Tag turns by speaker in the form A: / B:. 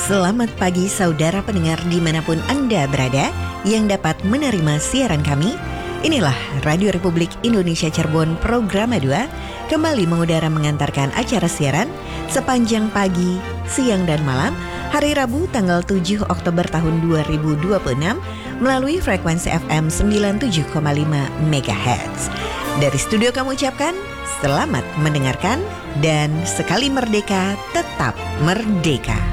A: Selamat pagi saudara pendengar dimanapun Anda berada yang dapat menerima siaran kami. Inilah Radio Republik Indonesia Cirebon Program 2 kembali mengudara mengantarkan acara siaran sepanjang pagi, siang dan malam hari Rabu tanggal 7 Oktober tahun 2026 melalui frekuensi FM 97,5 MHz. Dari studio kami ucapkan selamat mendengarkan dan sekali merdeka tetap merdeka.